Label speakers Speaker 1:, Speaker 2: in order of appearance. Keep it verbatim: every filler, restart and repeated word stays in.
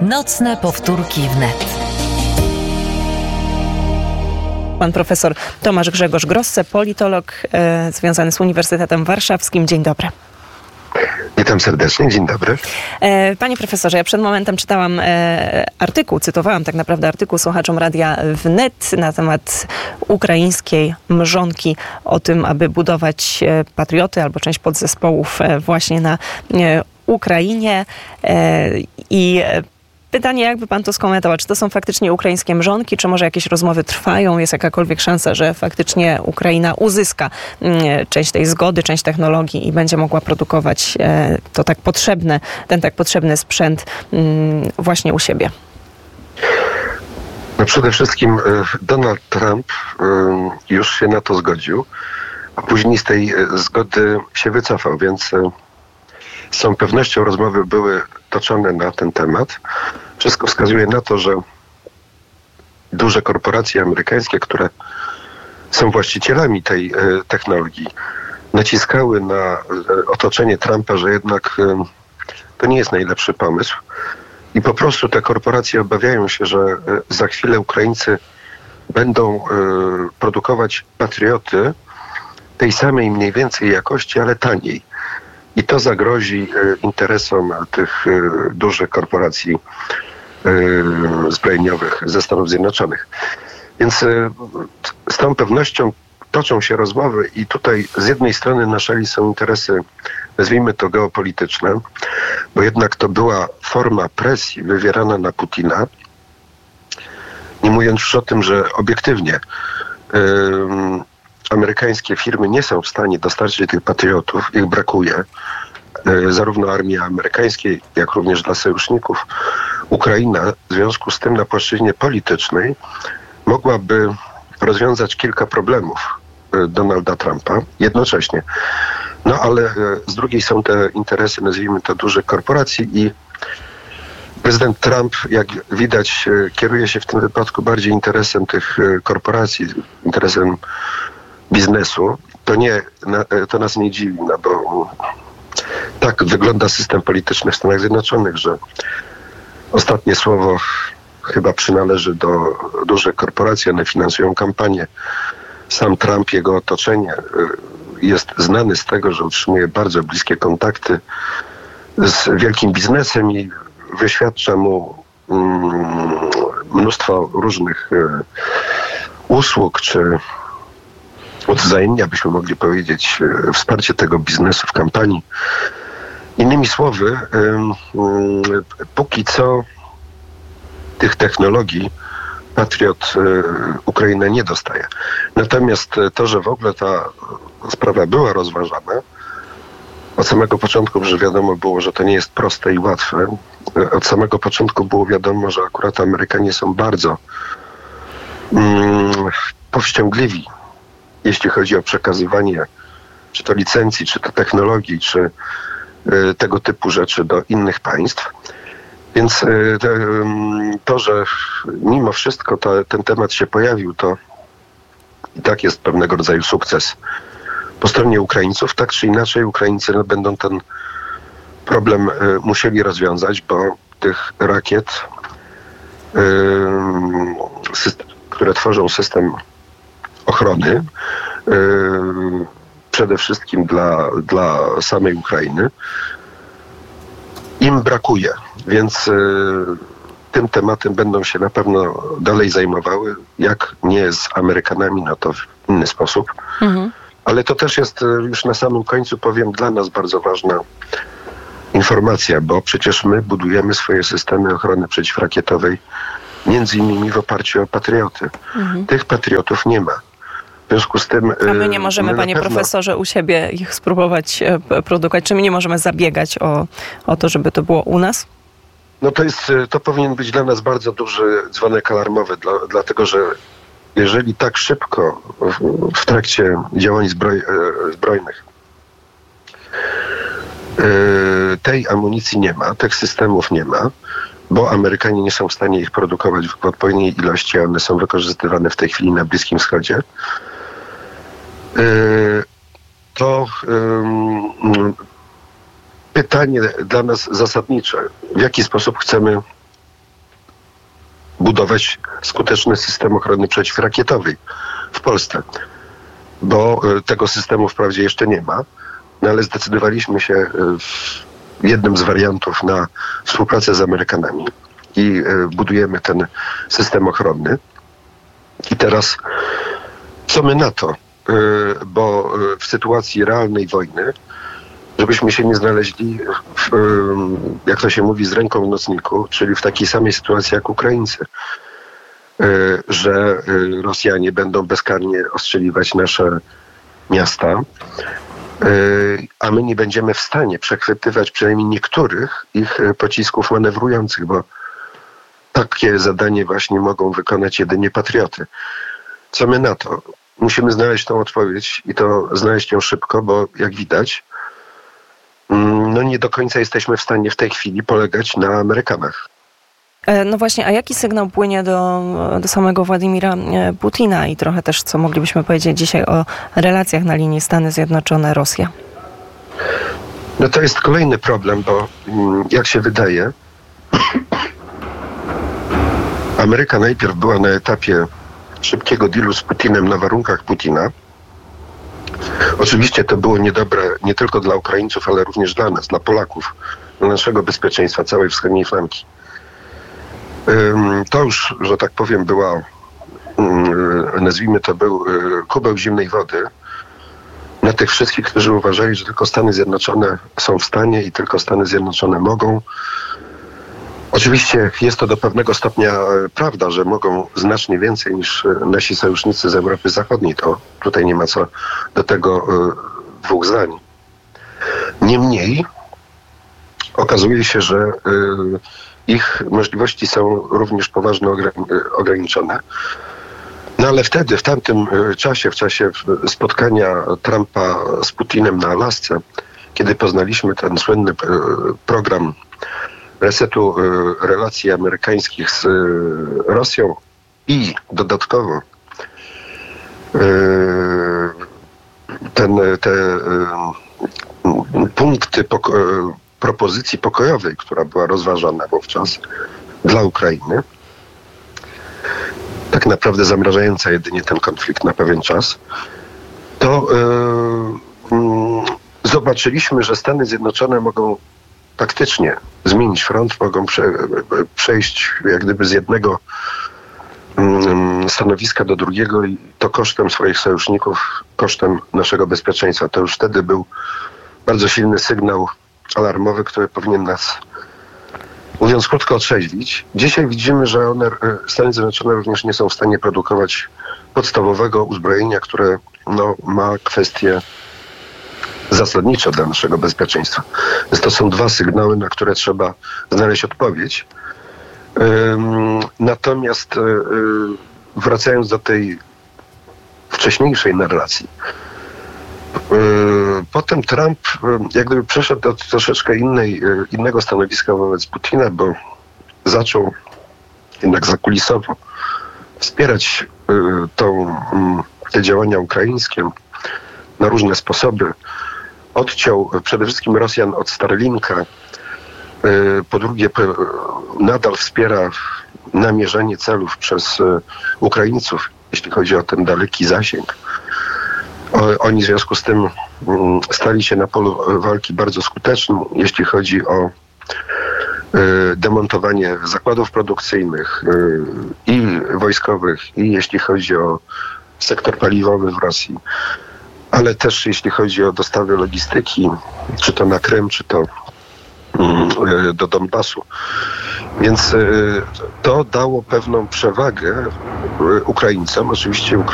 Speaker 1: Nocne powtórki wnet.
Speaker 2: Pan profesor Tomasz Grzegorz Grosse, politolog e, związany z Uniwersytetem Warszawskim. Dzień dobry.
Speaker 3: Witam serdecznie, dzień dobry.
Speaker 2: E, panie profesorze, ja przed momentem czytałam e, artykuł, cytowałam tak naprawdę artykuł słuchaczom Radia Wnet na temat ukraińskiej mrzonki, o tym, aby budować e, patrioty albo część podzespołów e, właśnie na e, Ukrainie e, i e, pytanie, jakby pan to skomentował, czy to są faktycznie ukraińskie mrzonki, czy może jakieś rozmowy trwają, jest jakakolwiek szansa, że faktycznie Ukraina uzyska mm, część tej zgody, część technologii i będzie mogła produkować e, to tak potrzebne, ten tak potrzebny sprzęt mm, właśnie u siebie?
Speaker 3: No przede wszystkim Donald Trump już się na to zgodził, a później z tej zgody się wycofał, więc z całą pewnością rozmowy były toczone na ten temat. Wszystko wskazuje na to, że duże korporacje amerykańskie, które są właścicielami tej technologii, naciskały na otoczenie Trumpa, że jednak to nie jest najlepszy pomysł. I po prostu te korporacje obawiają się, że za chwilę Ukraińcy będą produkować patrioty tej samej mniej więcej jakości, ale taniej. I to zagrozi interesom tych dużych korporacji zbrojeniowych ze Stanów Zjednoczonych. Więc z tą pewnością toczą się rozmowy i tutaj z jednej strony na szali są interesy, nazwijmy to geopolityczne, bo jednak to była forma presji wywierana na Putina, nie mówiąc już o tym, że obiektywnie yy, amerykańskie firmy nie są w stanie dostarczyć tych patriotów, ich brakuje, yy, zarówno armii amerykańskiej, jak również dla sojuszników. Ukraina w związku z tym na płaszczyźnie politycznej mogłaby rozwiązać kilka problemów Donalda Trumpa jednocześnie. No ale z drugiej są te interesy, nazwijmy to, dużych korporacji i prezydent Trump, jak widać, kieruje się w tym wypadku bardziej interesem tych korporacji, interesem biznesu. To nie, to nas nie dziwi, no bo tak wygląda system polityczny w Stanach Zjednoczonych, że ostatnie słowo chyba przynależy do dużych korporacji, one finansują kampanię. Sam Trump, jego otoczenie jest znany z tego, że utrzymuje bardzo bliskie kontakty z wielkim biznesem i wyświadcza mu mnóstwo różnych usług, czy odwzajemnia, byśmy mogli powiedzieć, wsparcie tego biznesu w kampanii. Innymi słowy, póki co tych technologii Patriot Ukraina nie dostaje. Natomiast to, że w ogóle ta sprawa była rozważana, od samego początku, że wiadomo było, że to nie jest proste i łatwe. Od samego początku było wiadomo, że akurat Amerykanie są bardzo mm, powściągliwi, jeśli chodzi o przekazywanie czy to licencji, czy to technologii, czy y, tego typu rzeczy do innych państw. Więc y, te, y, to, że mimo wszystko to, ten temat się pojawił, to i tak jest pewnego rodzaju sukces po stronie Ukraińców. Tak czy inaczej Ukraińcy no, będą ten problem y, musieli rozwiązać, bo tych rakiet, y, system, które tworzą system ochrony, y, przede wszystkim dla, dla samej Ukrainy, im brakuje. Więc y, tym tematem będą się na pewno dalej zajmowały. Jak nie z Amerykanami, no to w inny sposób. Mhm. Ale to też jest już na samym końcu, powiem, dla nas bardzo ważna informacja, bo przecież my budujemy swoje systemy ochrony przeciwrakietowej między innymi w oparciu o patrioty. Mhm. Tych patriotów nie ma. W związku z tym...
Speaker 2: A my nie możemy, my panie pewno... profesorze, u siebie ich spróbować produkować? Czy my nie możemy zabiegać o, o to, żeby to było u nas?
Speaker 3: No to jest, to powinien być dla nas bardzo duży dzwonek alarmowy, dla, dlatego że jeżeli tak szybko w, w trakcie działań zbroj, zbrojnych tej amunicji nie ma, tych systemów nie ma, bo Amerykanie nie są w stanie ich produkować w odpowiedniej ilości, a one są wykorzystywane w tej chwili na Bliskim Wschodzie, to pytanie dla nas zasadnicze, w jaki sposób chcemy budować skuteczny system ochrony przeciwrakietowej w Polsce, bo tego systemu wprawdzie jeszcze nie ma, no ale zdecydowaliśmy się w jednym z wariantów na współpracę z Amerykanami i budujemy ten system ochronny. I teraz co my na to? Bo w sytuacji realnej wojny, żebyśmy się nie znaleźli, w, jak to się mówi, z ręką w nocniku, czyli w takiej samej sytuacji jak Ukraińcy, że Rosjanie będą bezkarnie ostrzeliwać nasze miasta, a my nie będziemy w stanie przechwytywać przynajmniej niektórych ich pocisków manewrujących, bo takie zadanie właśnie mogą wykonać jedynie patrioty. Co my na to? Musimy znaleźć tą odpowiedź i to znaleźć ją szybko, bo jak widać, no nie do końca jesteśmy w stanie w tej chwili polegać na Amerykanach.
Speaker 2: No właśnie, a jaki sygnał płynie do, do samego Władimira Putina i trochę też, co moglibyśmy powiedzieć dzisiaj o relacjach na linii Stany Zjednoczone-Rosja?
Speaker 3: No to jest kolejny problem, bo jak się wydaje, Ameryka najpierw była na etapie szybkiego dealu z Putinem na warunkach Putina. Oczywiście to było niedobre nie tylko dla Ukraińców, ale również dla nas, dla Polaków, dla naszego bezpieczeństwa, całej wschodniej flanki. To już, że tak powiem, była, nazwijmy to, był kubeł zimnej wody na tych wszystkich, którzy uważali, że tylko Stany Zjednoczone są w stanie i tylko Stany Zjednoczone mogą. Oczywiście jest to do pewnego stopnia prawda, że mogą znacznie więcej niż nasi sojusznicy z Europy Zachodniej. To tutaj nie ma co do tego dwóch zdań. Niemniej okazuje się, że ich możliwości są również poważnie ograniczone. No ale wtedy, w tamtym czasie, w czasie spotkania Trumpa z Putinem na Alasce, kiedy poznaliśmy ten słynny program resetu relacji amerykańskich z Rosją i dodatkowo ten, te punkty poko- propozycji pokojowej, która była rozważana wówczas dla Ukrainy, tak naprawdę zamrażająca jedynie ten konflikt na pewien czas, to yy, yy, zobaczyliśmy, że Stany Zjednoczone mogą taktycznie zmienić front, mogą prze, przejść jak gdyby z jednego yy, stanowiska do drugiego i to kosztem swoich sojuszników, kosztem naszego bezpieczeństwa. To już wtedy był bardzo silny sygnał alarmowy, który powinien nas, mówiąc krótko, otrzeźwić. Dzisiaj widzimy, że one, Stany Zjednoczone również nie są w stanie produkować podstawowego uzbrojenia, które no, ma kwestie zasadnicze dla naszego bezpieczeństwa. Więc to są dwa sygnały, na które trzeba znaleźć odpowiedź. Ym, natomiast yy, wracając do tej wcześniejszej narracji, potem Trump jak gdyby przeszedł do troszeczkę innej, innego stanowiska wobec Putina, bo zaczął jednak zakulisowo wspierać tą, te działania ukraińskie na różne sposoby. Odciął przede wszystkim Rosjan od Starlinka. Po drugie, nadal wspiera namierzenie celów przez Ukraińców, jeśli chodzi o ten daleki zasięg. Oni w związku z tym stali się na polu walki bardzo skutecznym, jeśli chodzi o demontowanie zakładów produkcyjnych i wojskowych, i jeśli chodzi o sektor paliwowy w Rosji, ale też jeśli chodzi o dostawy logistyki, czy to na Krym, czy to do Donbasu. Więc to dało pewną przewagę Ukraińcom. Oczywiście